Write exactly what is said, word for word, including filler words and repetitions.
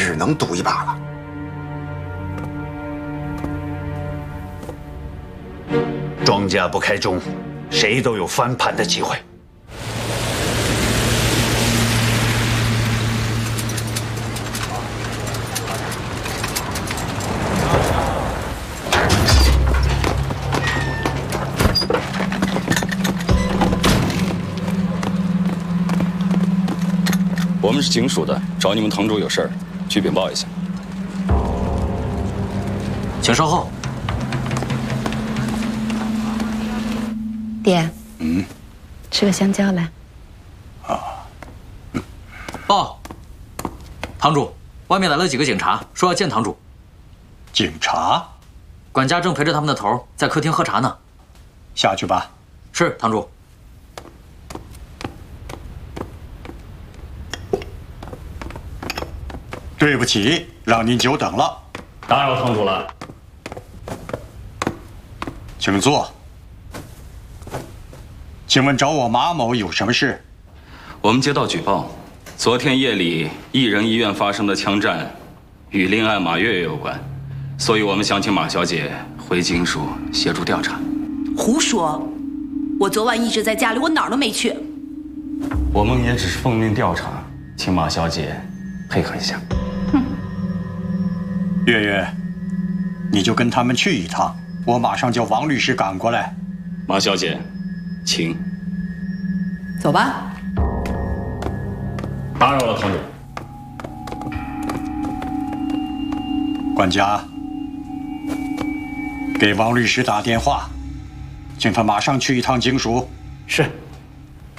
只能赌一把了。 庄家不开中，谁都有翻盘的机会。 我们是警署的，找你们堂主有事儿，去禀报一下。 请稍后。 爹， 嗯， 吃个香蕉来。 啊， 嗯。报，堂主，外面来了几个警察，说要见堂主。 警察？ 管家正陪着他们的头在客厅喝茶呢。 下去吧。 是，堂主。 对不起，让您久等了。 打扰堂主了。 请坐。请问找我马某有什么事？ 我们接到举报，昨天夜里艺人医院发生的枪战，与恋爱马月月有关，所以我们想请马小姐回警署协助调查。 胡说！我昨晚一直在家里，我哪儿都没去。 我们也只是奉命调查，请马小姐配合一下。 哼。 月月，你就跟他们去一趟，我马上叫王律师赶过来。 马小姐，请。 走吧。 打扰了，堂主。 管家，给王律师打电话，请他马上去一趟警署。 是。